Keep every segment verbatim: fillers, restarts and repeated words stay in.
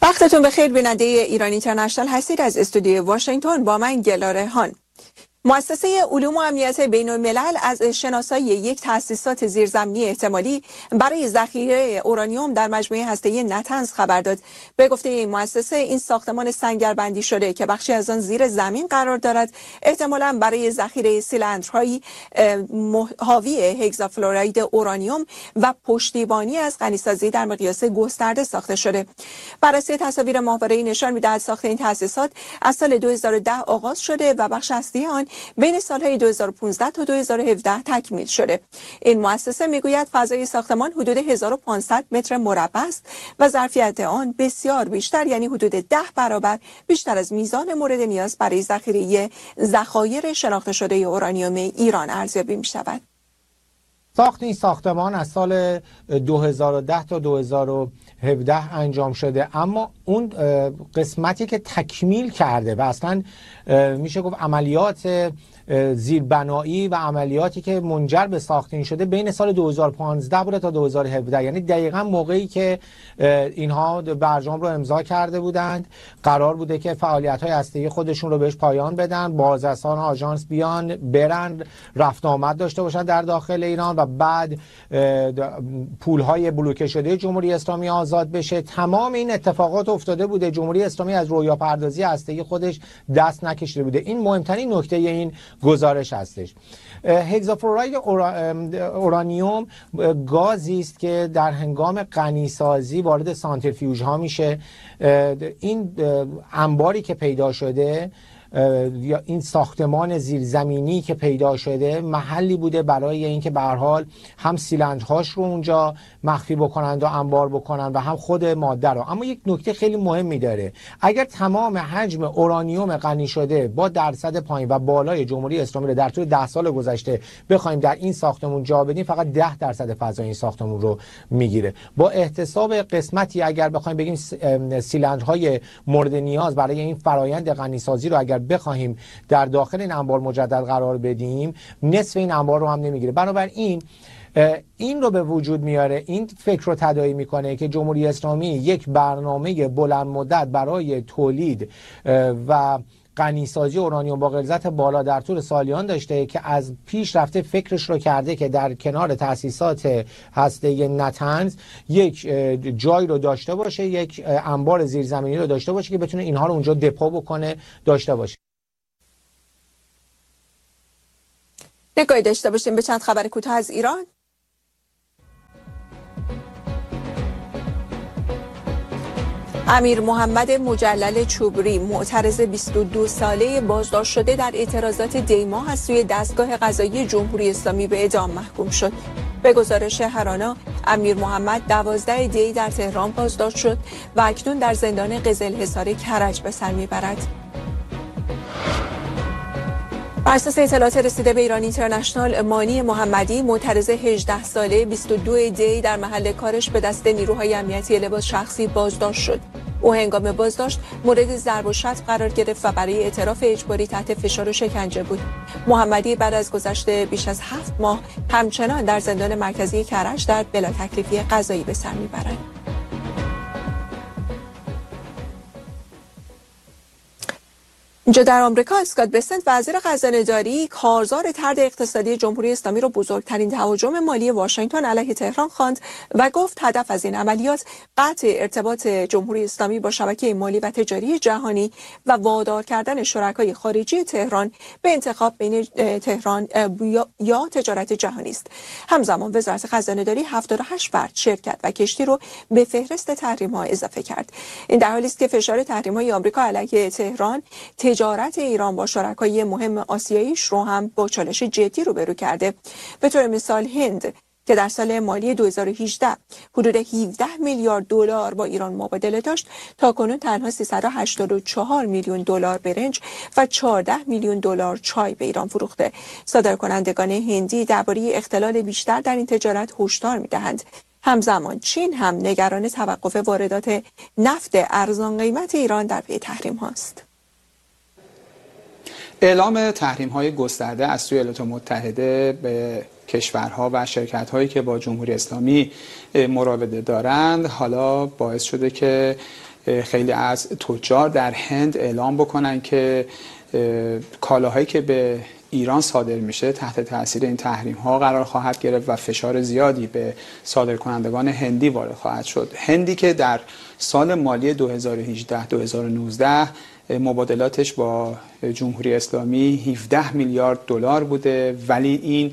وقتتون بخیر. بیننده ایران اینترنشنال هستید از استودیو واشنگتن. با من گلاره هان. مؤسسه علوم و امنیت بین الملل از شناسایی یک تأسیسات زیرزمینی احتمالی برای ذخیره اورانیوم در مجموعه هسته‌ای نتنز خبر داد. به گفته این مؤسسه، این ساختمان سنگربندی شده که بخشی از آن زیر زمین قرار دارد، احتمالاً برای ذخیره سیلندرهایی حاوی هگزافلوراید اورانیوم و پشتیبانی از غنیسازی در مقیاس گسترده ساخته شده. بررسی تصاویر ماهواره‌ای نشان می‌دهد ساخت این تأسیسات از سال دو هزار و ده آغاز شده و بخش اصلی آن بین سالهای دو هزار و پانزده تا دو هزار و هفده تکمیل شده. این مؤسسه میگوید فضای ساختمان حدود هزار و پانصد متر مربع است و ظرفیت آن بسیار بیشتر، یعنی حدود ده برابر بیشتر از میزان مورد نیاز برای ذخیره ذخایر شناخته شده اورانیوم ایران ارزیابی می شود. ساخت این ساختمان از سال دو هزار و ده تا دو هزار و هفده انجام شده، اما اون قسمتی که تکمیل کرده و اصلا میشه گفت عملیات زیربنایی و عملیاتی که منجر به ساخت این شده بین سال دو هزار و پانزده بوده تا دو هزار و هفده، یعنی دقیقاً موقعی که اینها برجام رو امضا کرده بودند قرار بوده که فعالیت‌های هسته‌ای خودشون رو بهش پایان بدن، بازرسان آژانس بیان برن رفت آمد داشته باشن در داخل ایران و بعد پول‌های بلوکه شده جمهوری اسلامی آزاد بشه. تمام این اتفاقات افتاده بوده، جمهوری اسلامی از رویا پردازی هسته‌ای خودش دست نکشیده بوده. این مهمترین نکته این گزارش هستش. هگزافلوراید اورانیوم گازی است که در هنگام غنیسازی وارد سانتریفیوژ ها میشه. این انباری که پیدا شده یا این ساختمان زیرزمینی که پیدا شده محلی بوده برای اینکه به هر حال هم سیلندرهاش رو اونجا مخفی بکنند و انبار بکنند و هم خود ماده رو. اما یک نکته خیلی مهمی داره، اگر تمام حجم اورانیوم غنی شده با درصد پایین و بالای جمهوری اسلامی رو در طول ده سال گذشته بخوایم در این ساختمون جا بدیم، فقط ده درصد فضای این ساختمون رو میگیره. با احتساب قسمتی اگر بخوایم بگیم سیلندرهای مورد نیاز برای این فرایند غنیسازی رو اگر بخوایم در داخل این انبار مجدد قرار بدیم، نصف این انبار رو هم نمیگیره. بنابراین این رو به وجود میاره، این فکر رو تداعی میکنه که جمهوری اسلامی یک برنامه بلند مدت برای تولید و غنیسازی اورانیوم با غلظت بالا در طول سالیان داشته که از پیش رفته فکرش رو کرده که در کنار تأسیسات هسته‌ای نتنز یک جای رو داشته باشه، یک انبار زیرزمینی رو داشته باشه که بتونه اینها رو اونجا دپو بکنه داشته باشه. نگاهی داشته باشیم به چند خبر کوتاه از ایران. امیر محمد مجلل چوبری، معترض بیست و دو ساله بازداشت شده در اعتراضات دیما از سوی دستگاه قضایی جمهوری اسلامی به اعدام محکوم شد. به گزارش هرانا، امیر محمد دوازده دی در تهران بازداشت شد و اکنون در زندان قزلحصار کرج به سر میبرد. بر اساس اطلاعات رسیده به ایران اینترنشنال، مانی محمدی، معترض هجده ساله بیست و دو دی در محل کارش به دست نیروهای امنیتی لباس شخصی بازداشت شد. او هنگام بازداشت مورد ضرب و شتم قرار گرفت و برای اعتراف اجباری تحت فشار و شکنجه بود. محمدی بعد از گذشت بیش از هفت ماه همچنان در زندان مرکزی کرج در بلا تکلیفی قضایی به سر میبرد. اینجا در آمریکا، اسکات بسنت، وزیر خزانه‌داری، کارزار طرد اقتصادی جمهوری اسلامی را بزرگترین تهاجم مالی واشنگتن علیه تهران خواند و گفت هدف از این عملیات قطع ارتباط جمهوری اسلامی با شبکه مالی و تجاری جهانی و وادار کردن شرکای خارجی تهران به انتخاب بین تهران یا تجارت جهانی است. همزمان وزارت خزانه‌داری هفتاد و هشت فرد، شرکت و کشتی رو به فهرست تحریم‌ها اضافه کرد. این در حالی است که فشار تحریم‌های آمریکا علیه تهران تجارت ایران با شرکای مهم آسیاییش رو هم با چالش جدی روبرو کرده. به طور مثال هند که در سال مالی دو هزار و هجده حدود هفده میلیارد دلار با ایران مبادله داشت، تاکنون تنها سیصد و هشتاد و چهار میلیون دلار برنج و چهارده میلیون دلار چای به ایران فروخته. صادرکنندگان هندی درباره اختلال بیشتر در این تجارت هشدار می‌دهند. همزمان چین هم نگران توقف واردات نفت ارزان قیمت ایران در پی تحریم هاست. اعلام تحریم‌های گسترده از سوی ایالات متحده به کشورها و شرکت‌هایی که با جمهوری اسلامی مراوده دارند حالا باعث شده که خیلی از تجار در هند اعلام بکنن که کالاهایی که به ایران صادر میشه تحت تاثیر این تحریم ها قرار خواهد گرفت و فشار زیادی به صادرکنندگان هندی وارد خواهد شد. هندی که در سال مالی دو هزار و هجده دو هزار و نوزده مبادلاتش با جمهوری اسلامی هفده میلیارد دلار بوده، ولی این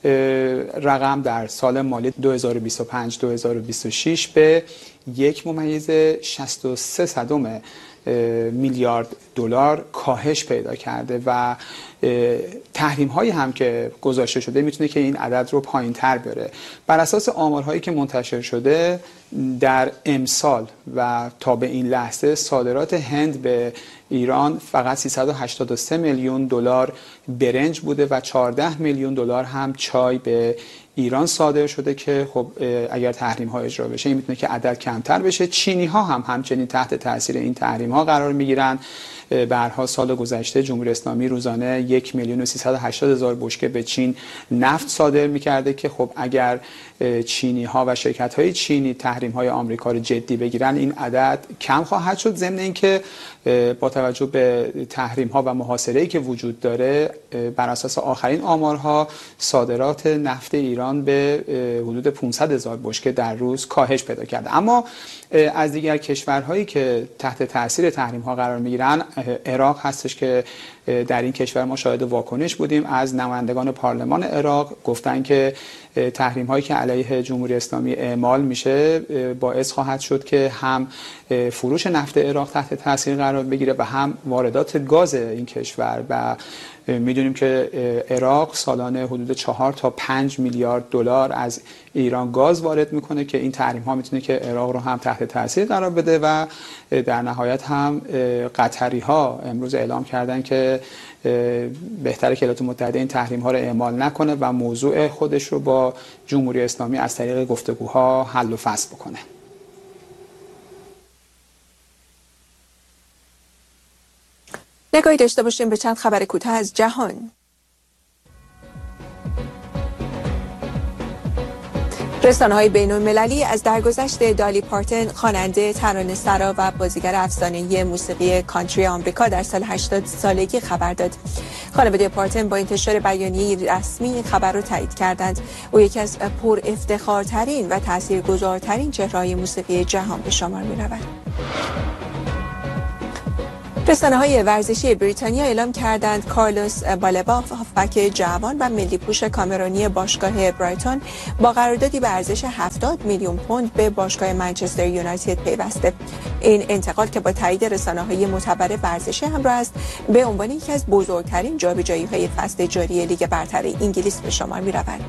رقم در سال مالی دو هزار و بیست و پنج دو هزار و بیست و شش به یک ممیز شصت و سه صدم میلیارد دلار کاهش پیدا کرده و تحریم هایی هم که گذاشته شده میتونه که این عدد رو پایین تر بره. بر اساس آمارهایی که منتشر شده در امسال و تا به این لحظه صادرات هند به ایران فقط سیصد و هشتاد و سه میلیون دلار برنج بوده و چهارده میلیون دلار هم چای به ایران صادر شده که خب اگر تحریم ها اجرا بشه این میتونه که عدد کمتر بشه. چینی ها هم همچنین تحت تاثیر این تحریم ها قرار میگیرن. به هر حال سال گذشته جمهوری اسلامی روزانه یک میلیون و سیصد و هشتاد هزار بشکه به چین نفت صادر میکرده که خب اگر چینی ها و شرکت های چینی تحریم های آمریکا رو جدی بگیرن این عدد کم خواهد شد، ضمن اینکه با توجه به تحریم ها و محاصره‌ای که وجود داره بر اساس آخرین آمارها صادرات نفت ایران به حدود پانصد هزار بشکه در روز کاهش پیدا کرده. اما از دیگر کشورهایی که تحت تاثیر تحریم ها قرار میگیرن عراق هستش که در این کشور ما شاهد واکنش بودیم از نمایندگان پارلمان عراق. گفتن که تحریم هایی که علیه جمهوری اسلامی اعمال میشه باعث خواهد شد که هم فروش نفت عراق تحت تاثیر قرار بگیره و هم واردات گاز این کشور. و میدونیم که عراق سالانه حدود چهار تا پنج میلیارد دلار از ایران گاز وارد میکنه که این تحریم ها میتونه که عراق رو هم تحت تاثیر قرار بده. و در نهایت هم قطری ها امروز اعلام کردن که بهتره که ایالات متحده این تحریم ها رو اعمال نکنه و موضوع خودش رو با جمهوری اسلامی از طریق گفتگوها حل و فصل بکنه. نگاهی داشته باشیم به چند خبر کوتاه از جهان. رسانه‌های بین‌المللی از درگذشت دالی پارتن، خواننده، ترانه‌سرا و بازیگر افسانه‌ای موسیقی کانتری آمریکا در سال هشتاد سالگی خبر داد. خانواده پارتن با انتشار بیانیه رسمی این خبر را تایید کردند. او یکی از پر افتخارترین و تاثیرگذارترین چهره‌های موسیقی جهان به شمار می‌رود. رسانه‌های ورزشی بریتانیا اعلام کردند کارلوس بالبا، هافبک جوان و ملی پوش کامرونی باشگاه برایتون، با قراردادی به ارزش هفتاد میلیون پوند به باشگاه منچستر یونایتد پیوسته. این انتقال که با تایید رسانه‌های معتبر ورزشی همراه است، به عنوان یکی از بزرگترین جابجایی‌های فصل جاری لیگ برتر انگلیس به شمار می‌رود.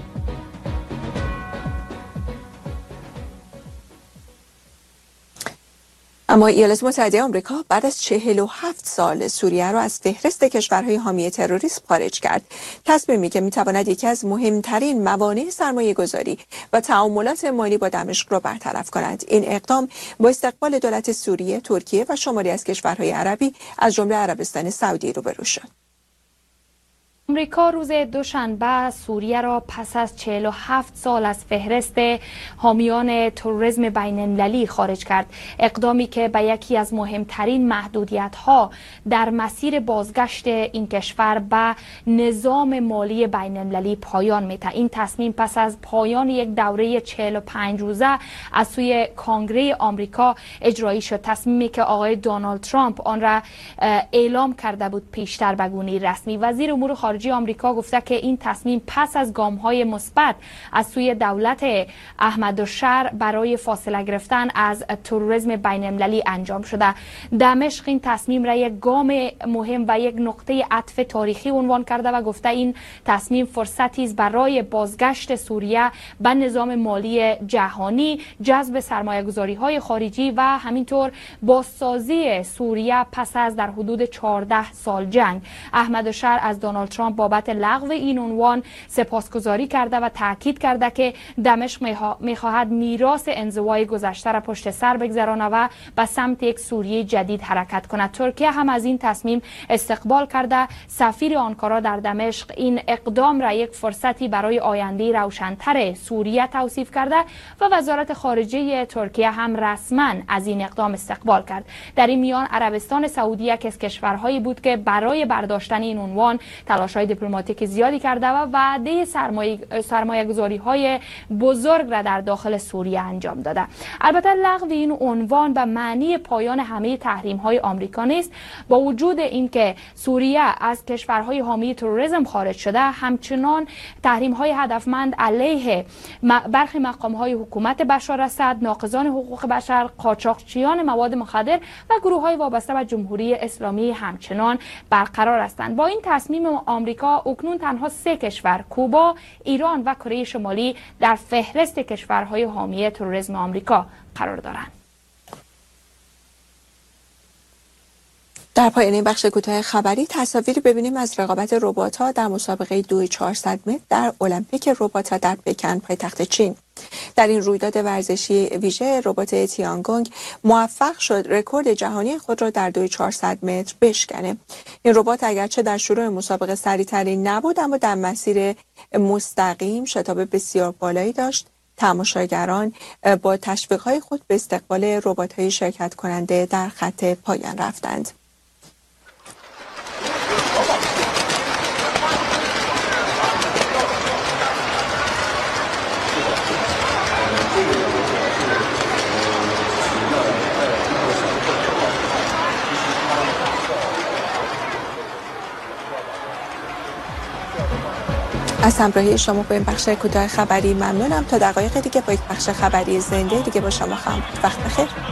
اما ایالات متحده آمریکا بعد از چهل و هفت سال سوریه را از فهرست کشورهای حامی تروریسم خارج کرد. تصمیمی که میتواند یکی از مهمترین موانع سرمایه گذاری و تعاملات مالی با دمشق را برطرف کند. این اقدام با استقبال دولت سوریه، ترکیه و شماری از کشورهای عربی از جمله عربستان سعودی روبرو شد. آمریکا روز دوشنبه سوریه را پس از چهل و هفت سال از فهرست حامیان تروریسم بین‌المللی خارج کرد. اقدامی که به یکی از مهمترین محدودیت‌ها در مسیر بازگشت این کشور به نظام مالی بین‌المللی پایان می‌دهد. این تصمیم پس از پایان یک دوره چهل و پنج روزه از سوی کنگره آمریکا اجرایی شد. تصمیمی که آقای دونالد ترامپ آن را اعلام کرده بود پیشتر به گونه رسمی. وزیر امور خارجه آمریکا گفته که این تصمیم پس از گام‌های مثبت از سوی دولت احمدالشر برای فاصله گرفتن از تروریسم بین‌المللی انجام شده. دمشق این تصمیم را یک گام مهم و یک نقطه عطف تاریخی عنوان کرده و گفته این تصمیم فرصتی است برای بازگشت سوریه به نظام مالی جهانی، جذب سرمایه‌گذاری‌های خارجی و همینطور بازسازی سوریه پس از در حدود چهارده سال جنگ. احمدالشر از دونالد ترامپ ترامپ بابت لغو این عنوان سپاسگزاری کرده و تاکید کرده که دمشق می‌خواهد میراث انزوای گذشته را پشت سر بگذرانه و به سمت یک سوریه جدید حرکت کند. ترکیه هم از این تصمیم استقبال کرده. سفیر آنکارا در دمشق این اقدام را یک فرصتی برای آینده روشن‌تر سوریه توصیف کرده و وزارت خارجه ترکیه هم رسما از این اقدام استقبال کرد. در این میان عربستان سعودی یکی از کشورهایی بود که برای برداشتن این عنوان تلاش‌های دیپلماتیک زیادی کرده و وعده سرمایه سرمایه‌گذاری‌های بزرگ را در داخل سوریه انجام داده. البته لغو این عنوان به معنی پایان همه تحریم‌های آمریکا نیست. با وجود اینکه سوریه از کشورهای حامی تروریسم خارج شده، همچنان تحریم‌های هدفمند علیه برخی مقام‌های حکومت بشار اسد، ناقضان حقوق بشر، قاچاقچیان مواد مخدر و گروه‌های وابسته به جمهوری اسلامی همچنان برقرار هستند. با این تصمیم آمریکا اکنون تنها سه کشور، کوبا، ایران و کره شمالی در فهرست کشورهای حامی تروریسم آمریکا قرار دارند. در پایان این بخش کوتاه خبری تصاویری ببینیم از رقابت ربات‌ها در مسابقه دوی چهارصد متر در المپیک ربات‌ها در پکن پایتخت چین. در این رویداد ورزشی ویژه ربات تیانگونگ موفق شد رکورد جهانی خود را در دوی چهارصد متر بشکنه. این ربات اگرچه در شروع مسابقه سریع‌تری نبود، اما در مسیر مستقیم شتاب بسیار بالایی داشت. تماشاگران با تشویق‌های خود به استقبال ربات‌های شرکت کننده در خط پایان رفتند. از همراهی شما با این بخش کوتاه خبری ممنونم. تا دقایق دیگه با یک بخش خبری زنده دیگه با شما خواهم بود. وقت بخیر.